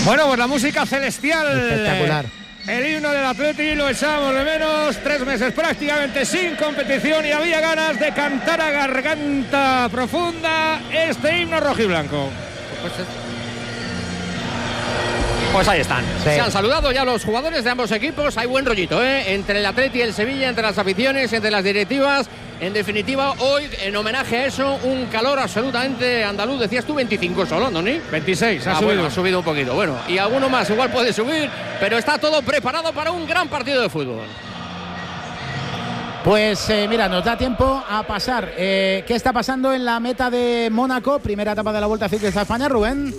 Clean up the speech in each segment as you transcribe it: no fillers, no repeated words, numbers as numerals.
Bueno, pues la música celestial. Espectacular. El himno del Atleti lo echábamos de menos. 3 meses prácticamente sin competición y había ganas de cantar a garganta profunda este himno rojiblanco. Pues ahí están. Sí. Se han saludado ya los jugadores de ambos equipos. Hay buen rollito, entre el Atleti y el Sevilla, entre las aficiones, entre las directivas. En definitiva, hoy, en homenaje a eso, un calor absolutamente andaluz. Decías tú 25 solo, ¿no? 26, ha subido. Bueno, ha subido un poquito. Bueno, y alguno más igual puede subir, pero está todo preparado para un gran partido de fútbol. Pues mira, nos da tiempo a pasar. ¿Qué está pasando en la meta de Mónaco? Primera etapa de la Vuelta Ciclista a España, Rubén.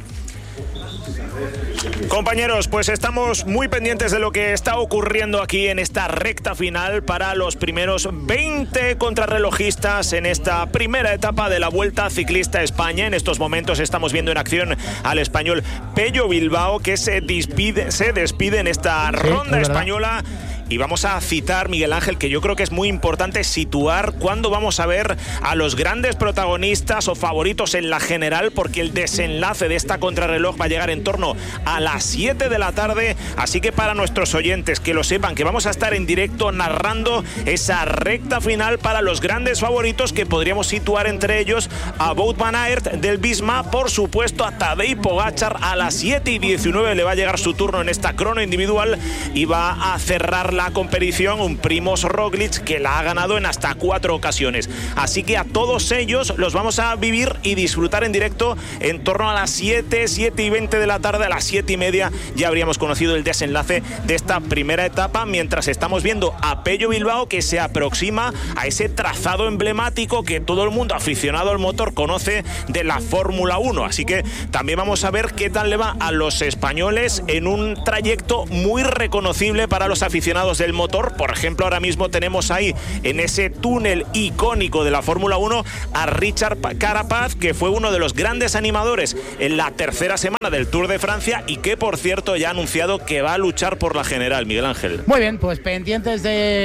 Compañeros, pues estamos muy pendientes de lo que está ocurriendo aquí en esta recta final para los primeros 20 contrarrelojistas en esta primera etapa de la Vuelta Ciclista a España. En estos momentos estamos viendo en acción al español Pello Bilbao, que se despide en esta ronda española. Y vamos a citar, Miguel Ángel, que yo creo que es muy importante situar cuándo vamos a ver a los grandes protagonistas o favoritos en la general, porque el desenlace de esta contrarreloj va a llegar en torno a las 7 de la tarde. Así que para nuestros oyentes, que lo sepan, que vamos a estar en directo narrando esa recta final para los grandes favoritos, que podríamos situar entre ellos a Wout van Aert del Visma, por supuesto a Tadej Pogačar. A las 7:19 le va a llegar su turno en esta crono individual y va a cerrar la competición un Primož Roglič, que la ha ganado en hasta 4 ocasiones. Así que a todos ellos los vamos a vivir y disfrutar en directo en torno a las 7:20 de la tarde. A las 7:30 ya habríamos conocido el desenlace de esta primera etapa, mientras estamos viendo a Pello Bilbao, que se aproxima a ese trazado emblemático que todo el mundo aficionado al motor conoce de la Fórmula 1. Así que también vamos a ver qué tal le va a los españoles en un trayecto muy reconocible para los aficionados del motor. Por ejemplo, ahora mismo tenemos ahí en ese túnel icónico de la Fórmula 1 a Richard Carapaz, que fue uno de los grandes animadores en la tercera semana del Tour de Francia y que, por cierto, ya ha anunciado que va a luchar por la general. Miguel Ángel. Muy bien, pues pendientes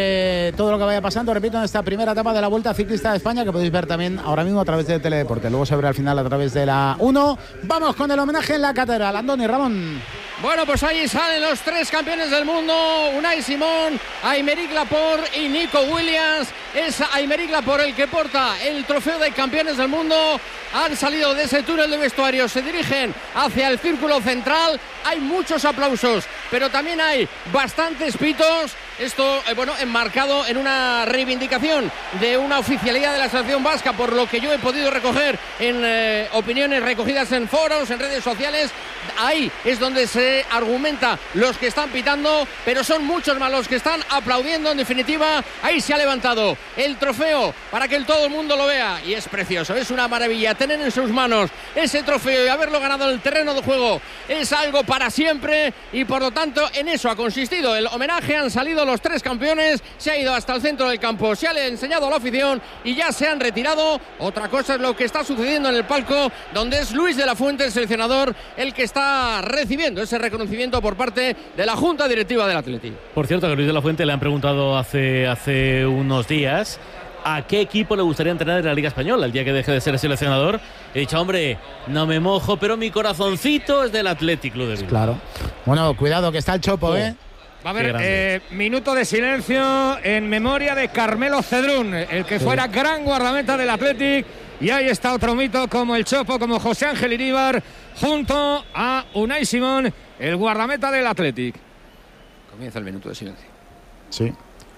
de todo lo que vaya pasando, repito, en esta primera etapa de la Vuelta Ciclista de España, que podéis ver también ahora mismo a través de Teledeporte. Luego se verá al final a través de la 1. Vamos con el homenaje en la catedral. Andoni, Ramón. Bueno, pues ahí salen los 3 campeones del mundo: Unai Simón, Aymeric Laporte y Nico Williams. Es Aymeric Laporte el que porta el trofeo de campeones del mundo. Han salido de ese túnel de vestuario, se dirigen hacia el círculo central. Hay muchos aplausos, pero también hay bastantes pitos. Esto, enmarcado en una reivindicación de una oficialidad de la selección vasca, por lo que yo he podido recoger en opiniones recogidas en foros, en redes sociales. Ahí es donde se argumenta los que están pitando, pero son muchos más los que están aplaudiendo. En definitiva, ahí se ha levantado el trofeo para que todo el mundo lo vea, y es precioso, es una maravilla tener en sus manos ese trofeo y haberlo ganado en el terreno de juego. Es algo para siempre, y por lo tanto en eso ha consistido el homenaje. Han salido los 3 campeones, se ha ido hasta el centro del campo, se ha enseñado a la afición y ya se han retirado. Otra cosa es lo que está sucediendo en el palco, donde es Luis de la Fuente, el seleccionador, el que está recibiendo ese reconocimiento por parte de la Junta Directiva del Atleti. Por cierto, que Luis de la Fuente le han preguntado hace unos días a qué equipo le gustaría entrenar en la Liga Española el día que deje de ser seleccionador. He dicho, hombre, no me mojo, pero mi corazoncito es del Athletic Club de Bilbao. Claro. Bueno, cuidado que está el Chopo, Va a haber minuto de silencio en memoria de Carmelo Cedrún, el que fuera gran guardameta del Athletic. Y ahí está otro mito como el Chopo, como José Ángel Iríbar, junto a Unai Simón, el guardameta del Athletic. Comienza el minuto de silencio. Sí,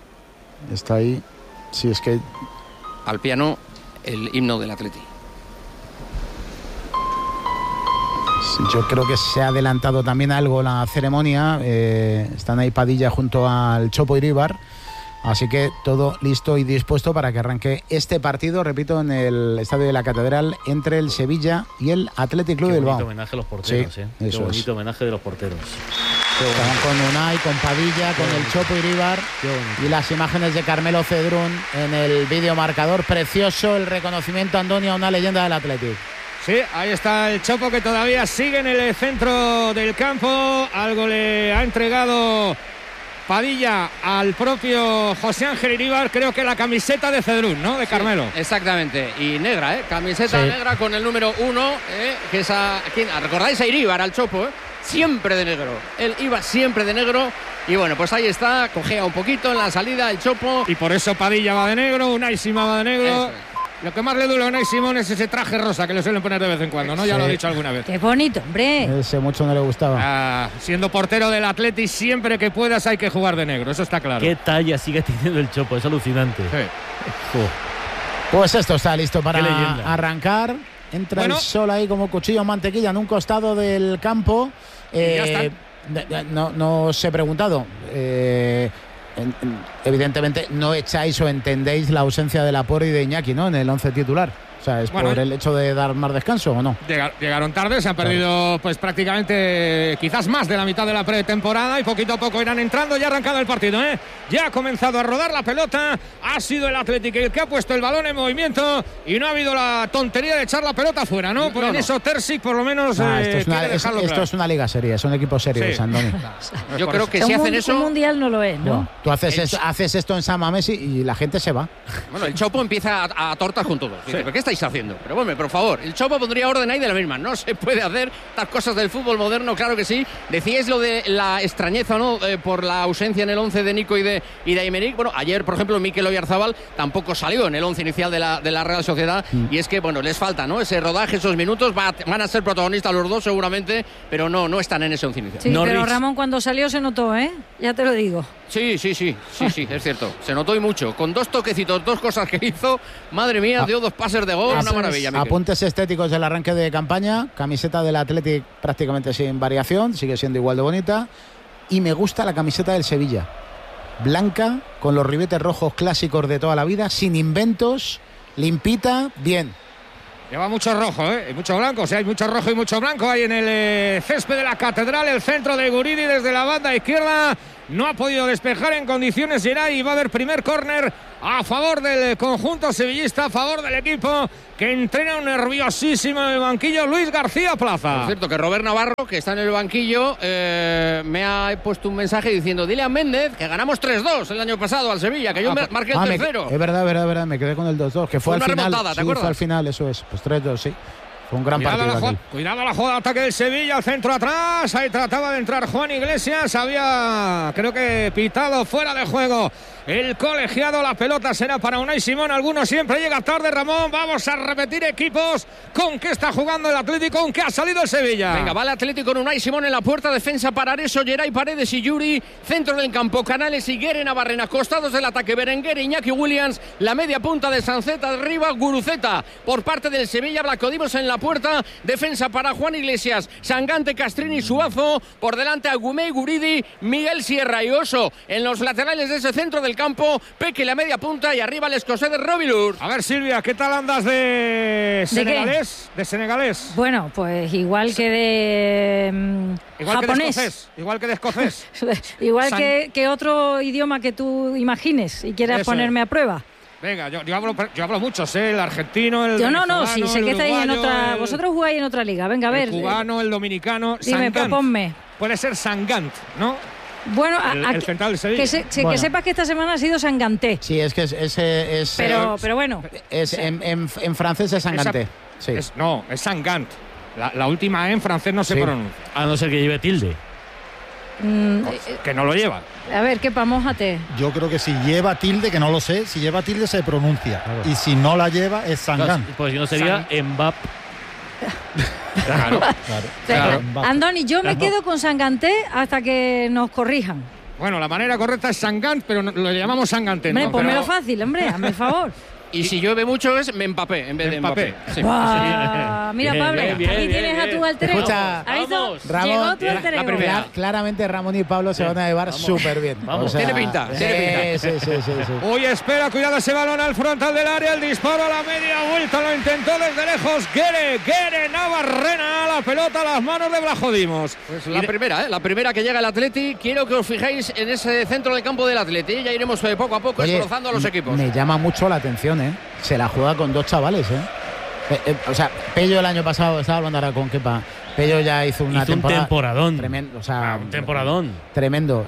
está ahí. Sí, es que al piano el himno del Athletic. Sí, yo creo que se ha adelantado también algo la ceremonia. Están ahí Padilla junto al Chopo Iríbar. Así que todo listo y dispuesto para que arranque este partido, repito, en el Estadio de la Catedral, entre el Sevilla y el Athletic Club de Bilbao. Qué bonito homenaje a los porteros, sí, Qué bonito homenaje de los porteros. Estaban con Unai, con Padilla, con el Chopo Iríbar y las imágenes de Carmelo Cedrún en el vídeo marcador. Precioso el reconocimiento, Antonio, a una leyenda del Athletic. Sí, ahí está el Chopo, que todavía sigue en el centro del campo. Algo le ha entregado Padilla al propio José Ángel Iríbar, creo que la camiseta de Cedrún, ¿no? De Carmelo. Sí, exactamente, y negra, camiseta negra con el número 1, que es ¿recordáis a Iríbar, al Chopo? siempre de negro. Él iba siempre de negro. Y bueno, pues ahí está, cojea un poquito en la salida el Chopo. Y por eso Padilla va de negro, Unai Simón va de negro. Eso es. Lo que más le duele a Unai Simón es ese traje rosa que le suelen poner de vez en cuando, ¿no? Ya lo he dicho alguna vez. Qué bonito, hombre. Ese mucho no le gustaba. Siendo portero del Atleti, siempre que puedas hay que jugar de negro, eso está claro. Qué talla sigue teniendo el Chopo, es alucinante. Sí. Pues esto está listo para Qué leyenda. arrancar. Entra Bueno. el sol ahí como cuchillo en mantequilla en un costado del campo. ya está. No os he preguntado. Evidentemente no echáis o entendéis la ausencia de Laporte y de Iñaki, ¿no? En el 11 titular. O sea, ¿es Bueno, por el hecho de dar más descanso o no? Llegaron tarde, se han perdido pues prácticamente quizás más de la mitad de la pretemporada y poquito a poco irán entrando. Ya ha arrancado el partido, ¿eh? Ya ha comenzado a rodar la pelota. Ha sido el Athletic el que ha puesto el balón en movimiento y no ha habido la tontería de echar la pelota fuera, ¿no? Pues en eso Terzic por lo menos esto es una liga seria, son equipos serios, Sí. Andoni. Yo creo que si hacen Un eso. mundial no lo es, ¿no? No. Tú haces esto en San Mamés y la gente se va. Bueno, el Chopo empieza a tortas con todos. Dice, ¿pero qué estáis haciendo? Pero bueno, por favor, el Chopo pondría orden ahí de la misma. No se puede hacer estas cosas del fútbol moderno, claro que sí. Decíais lo de la extrañeza, ¿no? Por la ausencia en el 11 de Nico y de Aymeric. Bueno, ayer, por ejemplo, Mikel Oyarzabal tampoco salió en el 11 inicial de la Real Sociedad. Y es que, bueno, les falta, ¿no? Ese rodaje, esos minutos. Van a ser protagonistas los dos seguramente, pero no están en ese 11 inicial. Sí, Norwich. pero Ramón cuando salió se notó, ¿eh? Ya te lo digo. Sí, es cierto. Se notó y mucho. Con 2 toquecitos, 2 cosas que hizo. Madre mía, dio 2 pases de gol. Una maravilla, Mikel. Apuntes estéticos del arranque de campaña. Camiseta del Athletic prácticamente sin variación. Sigue siendo igual de bonita. Y me gusta la camiseta del Sevilla. Blanca, con los ribetes rojos clásicos de toda la vida. Sin inventos. Limpita, bien. Lleva mucho rojo, ¿eh? Y mucho blanco, o sea, hay mucho rojo y mucho blanco ahí en el césped de la Catedral, el centro de Guridi desde la banda izquierda. No ha podido despejar en condiciones Geray y va a haber primer córner a favor del conjunto sevillista, a favor del equipo que entrena un nerviosísimo en el banquillo Luis García Plaza. Por cierto, que Robert Navarro, que está en el banquillo, me ha puesto un mensaje diciendo: dile a Méndez que ganamos 3-2 el año pasado al Sevilla, que yo marqué el tercero. Es verdad, me quedé con el 2-2, que fue al una final. remontada, ¿te acuerdas? Fue al final, eso es. Pues 3-2, sí. Fue un gran partido. Cuidado la jugada de ataque del Sevilla, al centro atrás. Ahí trataba de entrar Juan Iglesias. Había, creo que, pitado fuera de juego el colegiado. La pelota será para Unai Simón. Alguno siempre llega tarde, Ramón. Vamos a repetir equipos. ¿Con qué está jugando el Atlético? ¿Con qué ha salido el Sevilla? Venga, va el Atlético con Unai Simón en la puerta. Defensa para Areso, Geray, Paredes y Yuri. Centro del campo, Canales y Guerena Barrena. Costados del ataque, Berenguer, Iñaki Williams. La media punta de Sanceta, arriba Guruceta. Por parte del Sevilla, Blacodimos en la puerta. Defensa para Juan Iglesias, Sangante, Castrini, Suazo. Por delante Agumé, Guridi, Miguel Sierra y Oso. En los laterales de ese centro del campo, Peque la media punta y arriba el escocés de Robilur. A ver, Silvia, ¿qué tal andas de senegalés? ¿De senegalés? Bueno, pues igual que de japonés. Igual que de escocés. Igual que otro idioma que tú imagines y quieras ponerme a prueba. Venga, yo hablo mucho, sé el argentino, el sí, sé que estáis en otra. Vosotros jugáis en otra liga. Venga, a ver. El cubano, el dominicano. Dime, proponme. Puede ser Sangant, ¿no? Bueno, el central de Sevilla. Que sepas que esta semana ha sido Sanganté. Sí, es que es pero bueno. En francés es Sanganté. Sí. Es Sangant. La última E en francés no se pronuncia. A no ser que lleve tilde. Que no lo lleva. A ver, mójate. Yo creo que si lleva tilde, que no lo sé, si lleva tilde se pronuncia. Claro. Y si no la lleva es Sangán. Pues si no sería Mbap. Claro. Andoni, yo me quedo con Sanganté hasta que nos corrijan. Bueno, la manera correcta es Sangant, pero lo llamamos Sanganté. Hombre, ponmelo fácil, hombre, hazme el favor. Y si llueve mucho es Mbappé en vez de Mbappé. Sí. Mira, Pablo, aquí tienes a tu alter ego. Escucha, Ramón, llegó tu alter ego. Claramente Ramón y Pablo se van a llevar súper bien. Vamos, tiene pinta. Sí. Hoy espera, cuidado ese balón al frontal del área, el disparo a la media vuelta, lo intentó desde lejos Guere Navarrena, la pelota a las manos de Blajodimos. Pues la primera que llega el Atleti. Quiero que os fijéis en ese centro del campo del Atleti. Ya iremos poco a poco desbrozando a los equipos. Me llama mucho la atención, se la juega con 2 chavales, o sea, Pello el año pasado, estaba hablando ahora con Kepa, Pello ya hizo un temporadón tremendo, un temporadón tremendo,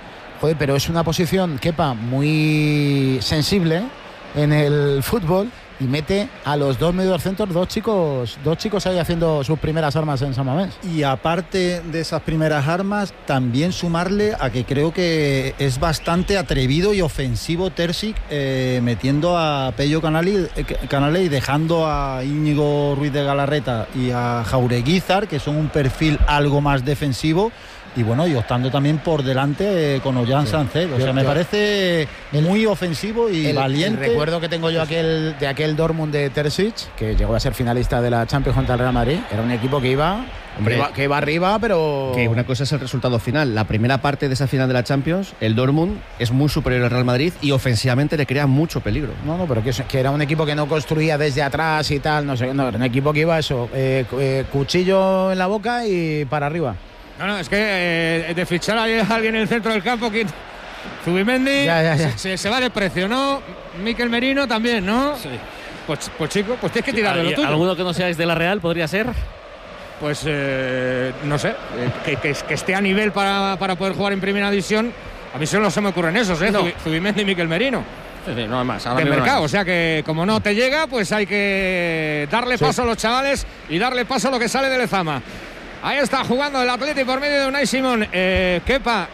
pero es una posición, Kepa, muy sensible en el fútbol y mete a los dos mediocentros, dos chicos ahí haciendo sus primeras armas en San Mamés. Y aparte de esas primeras armas, también sumarle a que creo que es bastante atrevido y ofensivo Terzic, metiendo a Pello Canale y dejando a Íñigo Ruiz de Galarreta y a Jaureguizar, que son un perfil algo más defensivo. Y bueno, y optando también por delante con Ollán Sánchez. O sea, me parece muy ofensivo y valiente. El recuerdo que tengo yo de aquel Dortmund de Terzic, que llegó a ser finalista de la Champions contra el Real Madrid, era un equipo que iba arriba, pero... Que una cosa es el resultado final. La primera parte de esa final de la Champions, el Dortmund es muy superior al Real Madrid y ofensivamente le crea mucho peligro. No, pero que era un equipo que no construía desde atrás y tal, no sé, no, era un equipo que iba eso, cuchillo en la boca y para arriba. No, es que de fichar a alguien en el centro del campo, Zubimendi se va de precio, ¿no? Mikel Merino también, ¿no? Sí. Pues chico, pues tienes que tirar de lo tuyo. ¿Alguno que no seáis de la Real podría ser? Pues no sé, que esté a nivel para poder jugar en primera división. A mí solo se me ocurren esos, no. Zubimendi y Mikel Merino. Sí, no hay más. De mercado, o sea que como no te llega, pues hay que darle paso a los chavales y darle paso a lo que sale de Lezama. Ahí está jugando el Atleti por medio de Unai Simón. Kepa,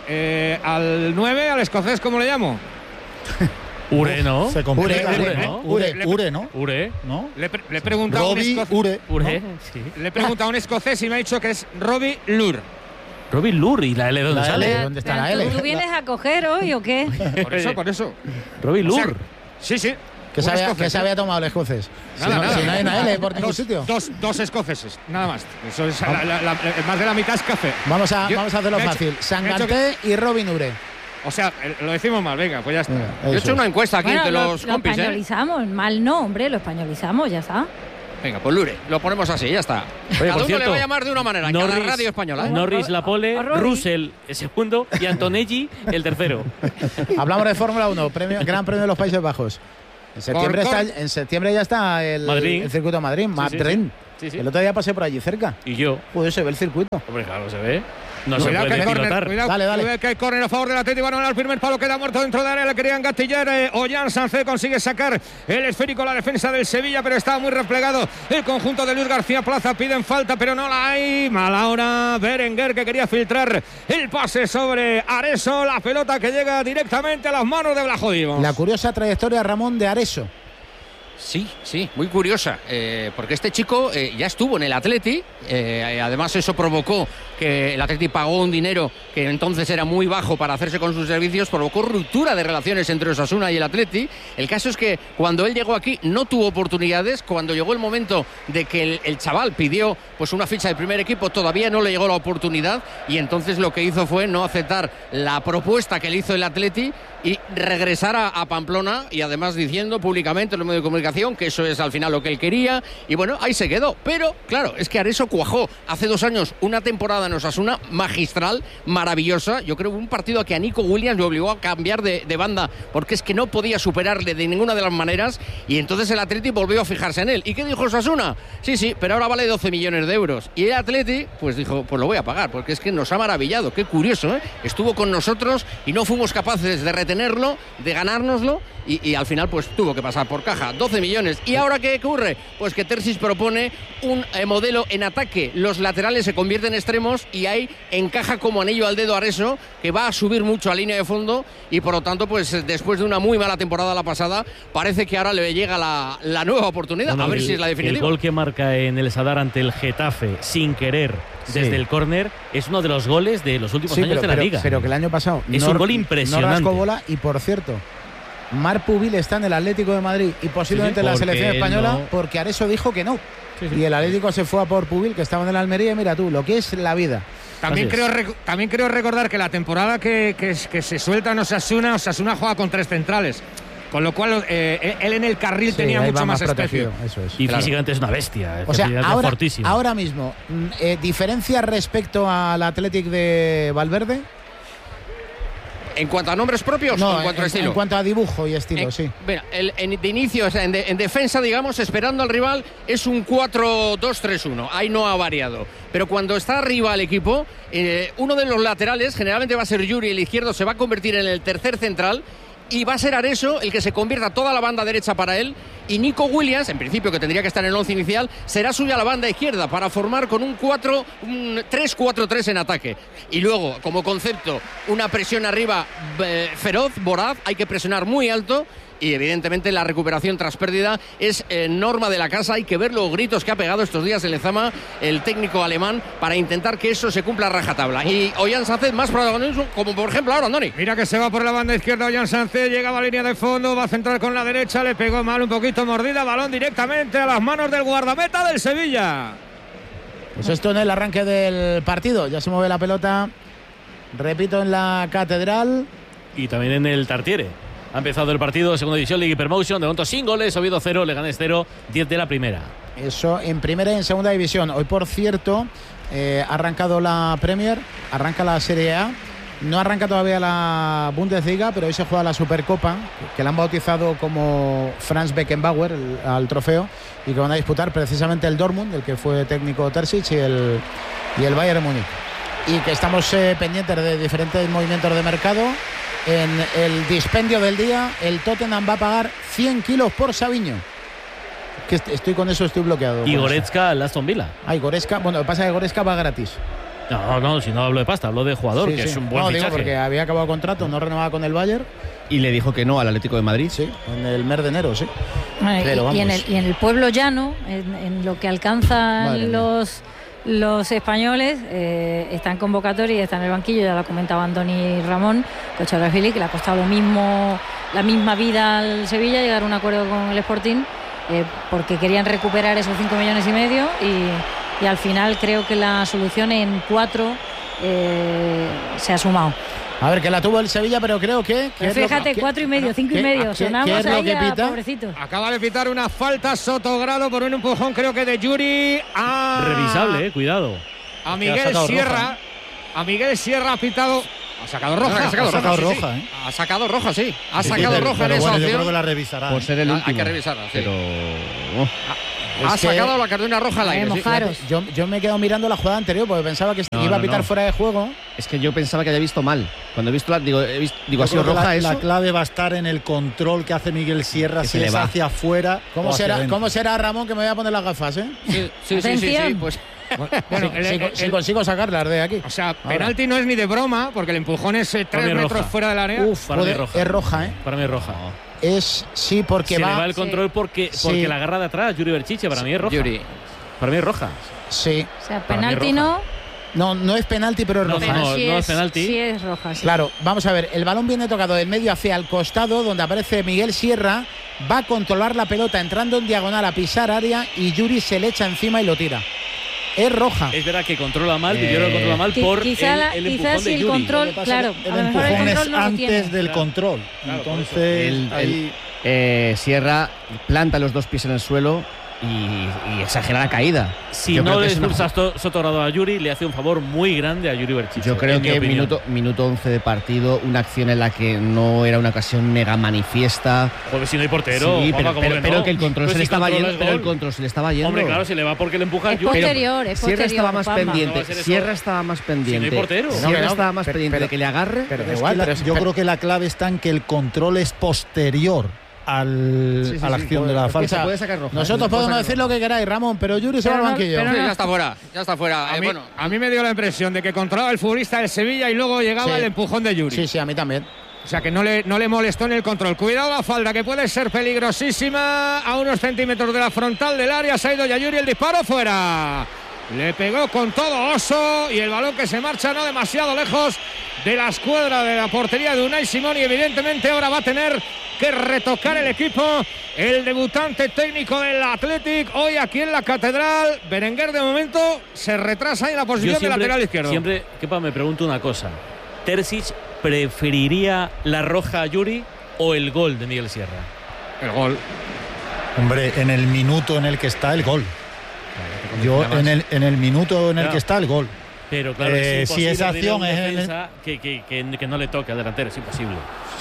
al 9, al escocés, ¿cómo le llamo? Ure, ¿no? Se complica. Ure, ¿no? Ure. ¿no? Le he preguntado a un escocés. Ure, sí. Le he preguntado a un escocés y me ha dicho que es Robbie Lur. Robbie Lur, ¿y la L dónde sale? ¿Dónde está la L? ¿Tú vienes a coger hoy o qué? Por eso. Robbie Lur. Sí. ¿Qué se había tomado el escocés? Nada. Si no hay una L por ningún sitio. Dos escoceses, nada más. Eso es más de la mitad es café. Vamos a hacerlo fácil. Sanganté y Robin Ure. O sea, lo decimos mal, venga, pues ya está. Yo he hecho una encuesta aquí entre los compis, Lo españolizamos, mal no, hombre, lo españolizamos, ya está. Venga, pues Lure, lo ponemos así, ya está. Oye, Cada uno cierto, le va a llamar de una manera, en cada radio española. Norris la pole, Russell el segundo y Antonelli el tercero. Hablamos de Fórmula 1, Gran Premio de los Países Bajos. En septiembre ya está el circuito de Madrid. Sí. El otro día pasé por allí cerca. ¿Y yo? Pues se ve el circuito. Hombre, claro, se ve. No cuidado, se puede pilotar. Dale. Que hay córner a favor del Atlético. Van al primer palo, queda muerto dentro de área. Le querían gatillar. Ollán Sánchez consigue sacar el esférico. La defensa del Sevilla, pero estaba muy replegado el conjunto de Luis García Plaza. Piden falta, pero no la hay. Mala hora. Berenguer, que quería filtrar el pase sobre Areso. La pelota que llega directamente a las manos de Blajodimos. La curiosa trayectoria, Ramón, de Areso. Sí, muy curiosa, porque este chico ya estuvo en el Atleti, además eso provocó que el Atleti pagó un dinero que entonces era muy bajo para hacerse con sus servicios, provocó ruptura de relaciones entre Osasuna y el Atleti. El caso es que cuando él llegó aquí no tuvo oportunidades, cuando llegó el momento de que el chaval pidió pues una ficha del primer equipo, todavía no le llegó la oportunidad y entonces lo que hizo fue no aceptar la propuesta que le hizo el Atleti y regresar a Pamplona, y además diciendo públicamente en los medios de comunicación que eso es al final lo que él quería, y bueno, ahí se quedó. Pero claro, es que Areso cuajó hace 2 años una temporada en Osasuna magistral, maravillosa. Yo creo que un partido que a Nico Williams le obligó a cambiar de banda porque es que no podía superarle de ninguna de las maneras, y entonces el Atleti volvió a fijarse en él. ¿Y qué dijo Osasuna? Sí, pero ahora vale 12 millones de euros. Y el Atleti pues dijo, pues lo voy a pagar, porque es que nos ha maravillado. Qué curioso, ¿eh? Estuvo con nosotros y no fuimos capaces de retenerlo, de ganárnoslo, y al final pues tuvo que pasar por caja. 12 millones. ¿Y ahora qué ocurre? Pues que Terzic propone un modelo en ataque. Los laterales se convierten en extremos y ahí encaja como anillo al dedo Areso, que va a subir mucho a línea de fondo, y por lo tanto pues después de una muy mala temporada la pasada, parece que ahora le llega la nueva oportunidad. A ver si es la definitiva. El gol que marca en el Sadar ante el Getafe sin querer desde el córner es uno de los goles de los últimos años de la Liga. Pero que el año pasado es un gol impresionante. No rascó bola, y por cierto, Marc Pubil está en el Atlético de Madrid y posiblemente en la selección española porque Areso dijo que no. Y el Atlético se fue a por Pubil, que estaba en el Almería, y mira tú, lo que es la vida. También creo recordar que la temporada que se suelta en Osasuna juega con 3 centrales. Con lo cual, él en el carril tenía mucho más espacio. Eso es. Y físicamente es una bestia. O sea, ahora mismo, ¿diferencia respecto al Athletic de Valverde? ¿En cuanto a nombres propios no, o en cuanto a estilo? En cuanto a dibujo y estilo, sí. Mira, de inicio, o sea, en defensa, digamos, esperando al rival, es un 4-2-3-1. Ahí no ha variado. Pero cuando está arriba el equipo, uno de los laterales, generalmente va a ser Yuri, el izquierdo se va a convertir en el tercer central, y va a ser Areso el que se convierta toda la banda derecha para él, y Nico Williams, en principio que tendría que estar en el 11 inicial, será suya la banda izquierda para formar con un 3-4-3 en ataque. Y luego, como concepto, una presión arriba feroz, voraz, hay que presionar muy alto. Y evidentemente la recuperación tras pérdida es norma de la casa. Hay que ver los gritos que ha pegado estos días en Lezama el técnico alemán para intentar que eso se cumpla a rajatabla. Y Ollán Sánchez más protagonismo, como por ejemplo ahora Andoni. Mira que se va por la banda izquierda Ollán Sánchez, llegaba a línea de fondo, va a centrar con la derecha, le pegó mal, un poquito mordida, balón directamente a las manos del guardameta del Sevilla. Pues esto en el arranque del partido, ya se mueve la pelota, repito, en la Catedral. Y también en el Tartiere. Ha empezado el partido de segunda división, Liga Hypermotion, de momento sin goles, Oviedo 0, Leganés 0, 10 de la primera. Eso en primera y en segunda división. Hoy, por cierto, ha arrancado la Premier, arranca la Serie A. No arranca todavía la Bundesliga, pero hoy se juega la Supercopa, que la han bautizado como Franz Beckenbauer al trofeo, y que van a disputar precisamente el Dortmund, el que fue técnico Terzic, y el Bayern Múnich. Y que estamos pendientes de diferentes movimientos de mercado. En el dispendio del día, el Tottenham va a pagar 100 kilos por Savinho. Que estoy con eso, estoy bloqueado. Y Goretzka al Aston Villa. Goretzka, bueno, lo que pasa es que Goretzka va gratis. No, si no hablo de pasta, hablo de jugador, que es un buen fichaje. Digo porque había acabado contrato, no renovaba con el Bayern. Y le dijo que no al Atlético de Madrid. Sí, en el mes de enero, sí. Pero y en el pueblo llano, en lo que alcanzan los españoles, está en convocatoria y está en el banquillo, ya lo comentaba Andoni Ramón, Cochorafili, que le ha costado la misma vida al Sevilla llegar a un acuerdo con el Sporting, porque querían recuperar esos 5,5 millones y al final creo que la solución en 4 se ha sumado. A ver, que la tuvo el Sevilla, pero creo que... Fíjate, 4,5, 5,5. Sonamos ahí a pobrecito. Acaba de pitar una falta Sotogrado por un empujón, creo que de Yuri a... Revisable, cuidado. A Miguel Sierra. A Miguel Sierra ha pitado... Ha sacado roja. Ha sacado roja, sí. Ha sacado roja, sí. Ha sacado roja en esa bueno, opción. Yo creo que la revisará. Por ser el último. Hay que revisarla, sí. Pero... Ha sacado la cartulina roja al aire. Sí. Yo me he quedado mirando la jugada anterior porque pensaba que iba a pitar fuera de juego. Es que yo pensaba que había visto mal. Cuando he visto digo, ha sido roja eso. La clave va a estar en el control que hace Miguel Sierra, si es hacia afuera. ¿Cómo será, Ramón, que me voy a poner las gafas, Sí, pues... Bueno, si consigo sacarlas de aquí. O sea, penalti no es ni de broma, porque el empujón es 3 metros fuera del área. Para mí roja. Es roja, Para mí es roja. Sí, porque se va... le va el control porque la agarra de atrás, Yuri Berchiche, para mí es roja. Para mí es roja. Sí. O sea, penalti no... No es penalti, pero es roja. No es penalti. Sí es roja, sí. Claro, vamos a ver, el balón viene tocado del medio hacia el costado, donde aparece Miguel Sierra, va a controlar la pelota entrando en diagonal a pisar área y Yuri se le echa encima y lo tira. Es roja. Es verdad que controla mal, Villoro lo controla mal por el empujón de Yuri. El control, claro, el empujón es antes del control. Claro, entonces Sierra planta los 2 pies en el suelo y exagera la caída. Si no le expulsas Sotogrado a Yuri, le hace un favor muy grande a Yuri Berchiche. Yo creo que minuto 11 de partido, una acción en la que no era una ocasión mega manifiesta. Joder, si no hay portero. Sí, Juanma, pero que el control pues se le estaba yendo. Pero el control se le estaba yendo. Hombre, claro, se le va porque le empuja a Yuri. Posterior. Sierra estaba más pendiente. Sierra estaba más pendiente. Si no hay portero. Sierra estaba más pendiente de que le agarre. Yo creo que la clave está en que el control es posterior a la acción de la falta. Puede sacar roja. Nosotros podemos decir lo que queráis, Ramón, pero Yuri se va al banquillo. Pero ya está fuera. A mí me dio la impresión de que controlaba el futbolista del Sevilla y luego llegaba el empujón de Yuri. Sí, a mí también. O sea que no le molestó en el control. Cuidado la falda, que puede ser peligrosísima. A unos centímetros de la frontal del área se ha ido ya Yuri, el disparo fuera. Le pegó con todo Oso y el balón que se marcha no demasiado lejos de la escuadra de la portería de Unai Simón, y evidentemente ahora va a tener que retocar el equipo el debutante técnico del Athletic hoy aquí en la Catedral. Berenguer de momento se retrasa en la posición de lateral izquierdo. Siempre, Kepa, me pregunto una cosa. ¿Terzic preferiría la roja a Yuri o el gol de Miguel Sierra? El gol. Hombre, en el minuto en el que está el gol. Yo en el minuto en el que está el gol. Pero claro, si esa acción es que no le toque al delantero, es imposible.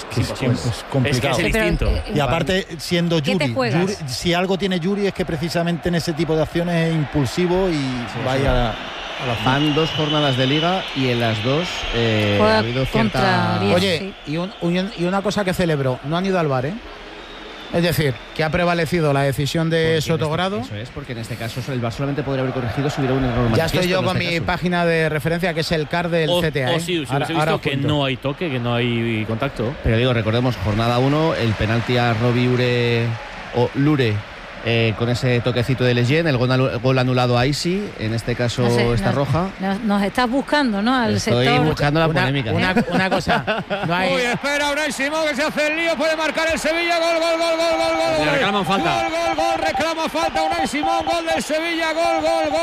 Es complicado. Es que es distinto. Y aparte, siendo Yuri, si algo tiene Yuri es que precisamente en ese tipo de acciones es impulsivo y vaya a la van 2 jornadas de liga y en las 2 ha habido cierta... Oye, y una cosa que celebro, no han ido al bar, Es decir, que ha prevalecido la decisión de Sotogrado. Eso es, porque en este caso el VAR solamente podría haber corregido si hubiera un error. Ya estoy yo con mi página de referencia, que es el CAR del CTA. Sí, visto que no hay toque, que no hay contacto. Pero digo, recordemos, jornada 1, el penalti a Robbie Lure con ese toquecito de Lejeune, el gol anulado a Isi, en este caso esta roja. Nos estás buscando, ¿no? Estoy buscando la polémica. Una cosa. No hay... Uy, espera, Unai Simón, que se hace el lío, puede marcar el Sevilla, gol. Le reclaman falta. Gol, reclama falta Unai Simón, gol del Sevilla, gol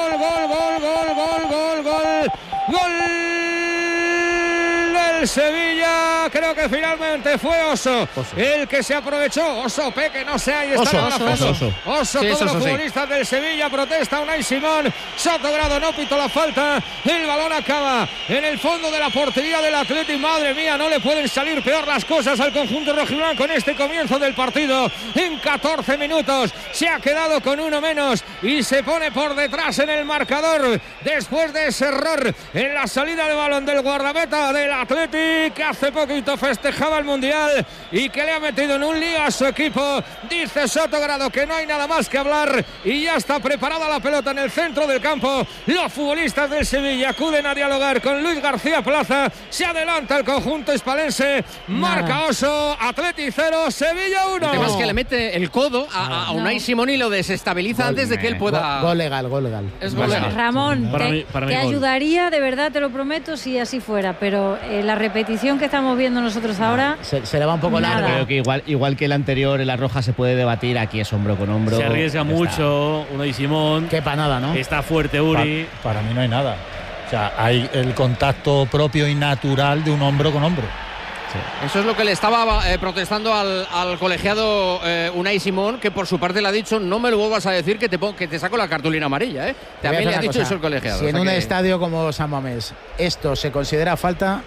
del Sevilla. Creo que finalmente fue Oso el que se aprovechó. Oso, Peque, no sé, ahí está Oso, sí, todos los sí. futbolistas del Sevilla protesta Unai Simón. Sotogrado no pitó la falta. El balón acaba en el fondo de la portería del Athletic. Madre mía, no le pueden salir peor las cosas al conjunto rojiblanco en este comienzo del partido. En 14 minutos se ha quedado con uno menos y se pone por detrás en el marcador después de ese error en la salida de balón del guardameta del Athletic, que hace poquito festejaba el Mundial y que le ha metido en un lío a su equipo. Dice Sotogrado que no hay nada más que hablar y ya está preparada la pelota en el centro del campo. Los futbolistas del Sevilla acuden a dialogar con Luis García Plaza. Se adelanta el conjunto hispalense. Marca Oso, Athletic 0, Sevilla 1. El tema es que le mete el codo a Unai Simón y lo desestabiliza antes de que él pueda... Gol legal. Es gol legal. Ramón, para mí te ayudaría, de verdad, te lo prometo, si así fuera, pero la repetición que estamos viendo nosotros ahora... Se le va un poco largo. Creo que igual que el anterior, en la roja se puede debatir, aquí es hombro con hombro. Se arriesga mucho Unai Simón. Qué panada, ¿no? Está fuerte Uri. Para mí no hay nada. O sea, hay el contacto propio y natural de un hombro con hombro. Eso es lo que le estaba protestando al colegiado Unai Simón, que por su parte le ha dicho: no me lo vuelvas a decir que te saco la cartulina amarilla. También le ha dicho eso el colegiado. Si en un estadio como San Mamés esto se considera falta,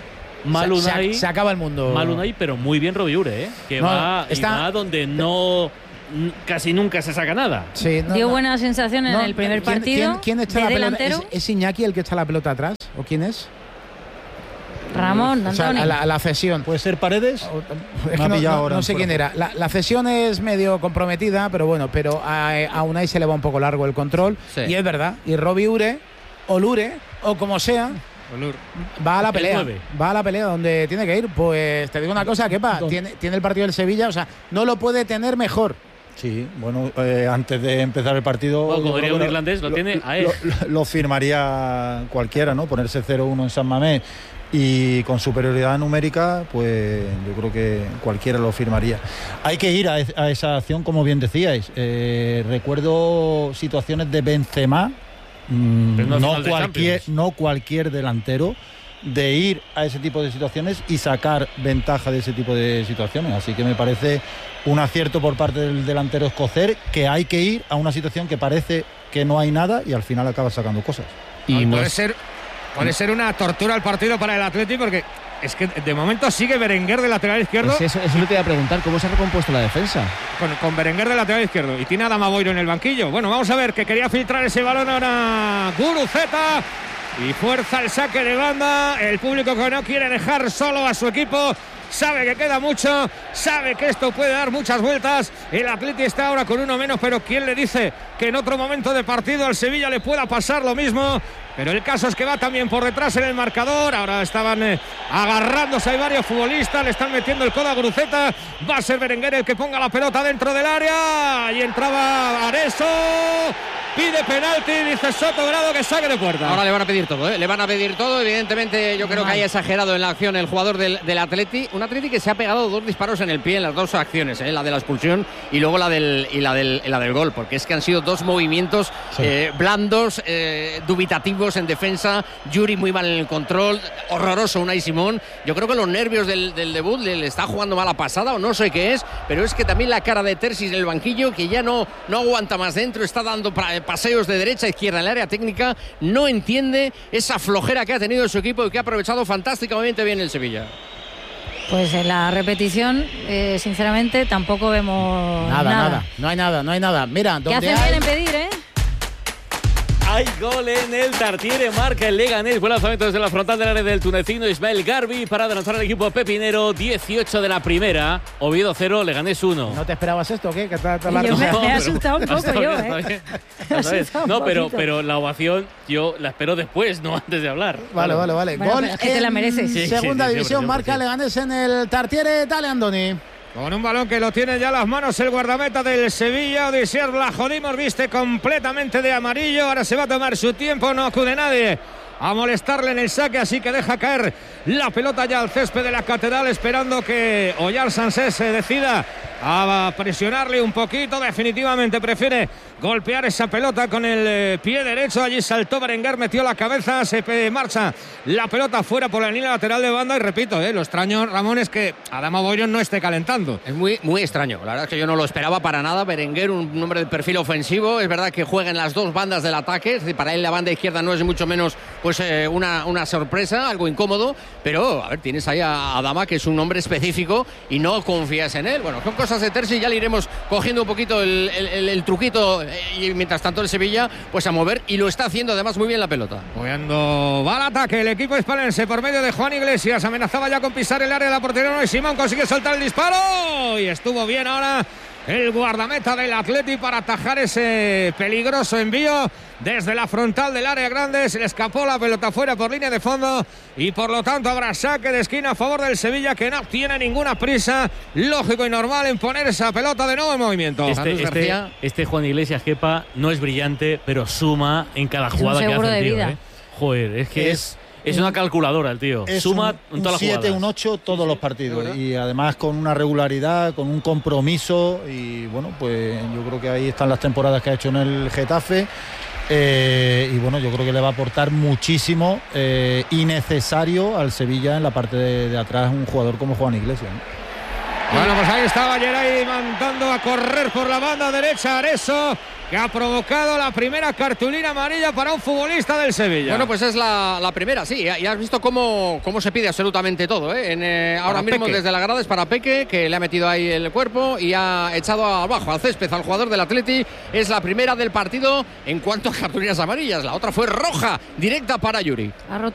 se acaba el mundo. Mal Unai, pero muy bien Robbie Ure, que va donde no casi nunca se saca nada. Sí, dio buena sensación en el primer partido. ¿Quién echa la pelota? ¿Es Iñaki el que echa la pelota atrás? ¿O quién es? Ramón, o sea, Antonio. la cesión. ¿Puede ser Paredes? Es que no sé quién era. La cesión es medio comprometida, pero bueno, a Unai se le va un poco largo el control. Sí. Y es verdad. Y Robbie Ure, o Lure, o como sea, va a la pelea. Va a la pelea donde tiene que ir. Pues te digo una cosa, Kepa, tiene el partido del Sevilla, o sea, no lo puede tener mejor. Sí, bueno, antes de empezar el partido... Como diría un irlandés, lo tiene a él. Lo firmaría cualquiera, ¿no? Ponerse 0-1 en San Mamés y con superioridad numérica, pues yo creo que cualquiera lo firmaría. Hay que ir a esa acción, como bien decíais. Recuerdo situaciones de Benzema, no cualquier delantero, de ir a ese tipo de situaciones y sacar ventaja de ese tipo de situaciones. Así que me parece un acierto por parte del delantero escocés, que hay que ir a una situación que parece que no hay nada y al final acaba sacando cosas. Y puede ser una tortura el partido para el Athletic, porque es que de momento sigue Berenguer de lateral izquierdo. Pues eso lo te iba a preguntar, ¿cómo se ha recompuesto la defensa? Con Berenguer de lateral izquierdo y tiene a Adama Boiro en el banquillo. Bueno, vamos a ver, que quería filtrar ese balón ahora Guruceta y fuerza el saque de banda. El público que no quiere dejar solo a su equipo, sabe que queda mucho, sabe que esto puede dar muchas vueltas. El Atleti está ahora con uno menos, pero ¿quién le dice que en otro momento de partido al Sevilla le pueda pasar lo mismo? Pero el caso es que va también por detrás en el marcador. Ahora estaban agarrándose, hay varios futbolistas, le están metiendo el codo a Guruceta. Va a ser Berenguer el que ponga la pelota dentro del área. Y entraba Areso. Pide penalti, dice Sotogrado que saque de puerta. Ahora le van a pedir todo, le van a pedir todo. Evidentemente yo creo que haya exagerado en la acción el jugador del Atleti. Un Atleti que se ha pegado 2 disparos en el pie en las 2 acciones, la de la expulsión y luego la del gol, porque es que han sido 2 movimientos blandos, dubitativos en defensa. Yuri muy mal en el control, horroroso Unai Simón. Yo creo que los nervios del debut le está jugando mala pasada o no sé qué es, pero es que también la cara de Terzic en el banquillo, que ya no aguanta más dentro, está dando paseos de derecha a izquierda en el área técnica, no entiende esa flojera que ha tenido su equipo y que ha aprovechado fantásticamente bien el Sevilla. Pues en la repetición, sinceramente, tampoco vemos nada. No hay nada. Mira, ¿qué hacen bien en pedir, Hay gol en el Tartiere, marca el Leganés. Buen lanzamiento desde la frontal del área del tunecino Ismael Garbi para adelantar al equipo pepinero. 18 de la primera. Oviedo 0, Leganés 1. ¿No te esperabas esto o qué? Que me he asustado un poco yo, ¿eh? No, pero la ovación yo la espero después, no antes de hablar. Vale. Bueno, Gol es que te la mereces. Segunda división, siempre, marca Leganés en el Tartiere. Dale, Andoni. Con un balón que lo tiene ya en las manos el guardameta del Sevilla. Odisier la jodimos, viste completamente de amarillo. Ahora se va a tomar su tiempo, no acude nadie a molestarle en el saque, así que deja caer la pelota ya al césped de la Catedral, esperando que Oyar Sánchez se decida a presionarle un poquito. Definitivamente prefiere golpear esa pelota con el pie derecho. Allí saltó Berenguer, metió la cabeza, se marcha la pelota fuera por la línea lateral de banda. Y repito, lo extraño, Ramón, es que Adama Bollón no esté calentando. Es muy, muy extraño. La verdad es que yo no lo esperaba para nada. Berenguer, un hombre de perfil ofensivo. Es verdad que juega en las dos bandas del ataque. Es decir, para él la banda izquierda no es mucho menos pues una sorpresa, algo incómodo. Pero, a ver, tienes ahí a Adama, que es un hombre específico y no confías en él. Bueno, son cosas de Terzi, ya le iremos cogiendo un poquito el truquito. Y mientras tanto el Sevilla pues a mover, y lo está haciendo además muy bien la pelota. Cuando va al ataque el equipo hispalense por medio de Juan Iglesias, amenazaba ya con pisar el área de la portería, y Simón consigue soltar el disparo y estuvo bien ahora el guardameta del Atleti para atajar ese peligroso envío desde la frontal del área grande. Se le escapó la pelota fuera por línea de fondo y por lo tanto habrá saque de esquina a favor del Sevilla, que no tiene ninguna prisa, lógico y normal, en poner esa pelota de nuevo en movimiento. Este Juan Iglesias, Kepa, no es brillante, pero suma en cada jugada que hace el tío, Joder, es que es una calculadora el tío. Suma en todas las jugadas. Un 7, un 8 todos los partidos. Y además con una regularidad, con un compromiso. Y bueno, pues yo creo que ahí están las temporadas que ha hecho en el Getafe. Y bueno, yo creo que le va a aportar muchísimo y necesario al Sevilla en la parte de atrás un jugador como Juan Iglesias, ¿no? Bueno, pues ahí estaba Geray mandando a correr por la banda derecha Areso, que ha provocado la primera cartulina amarilla para un futbolista del Sevilla. Bueno, pues es la primera, sí. Ya has visto cómo se pide absolutamente todo, ahora mismo Peque. Desde la grada es para Peque, que le ha metido ahí el cuerpo y ha echado abajo al césped al jugador del Atleti. Es la primera del partido en cuanto a cartulinas amarillas. La otra fue roja, directa para Yuri. Ha roto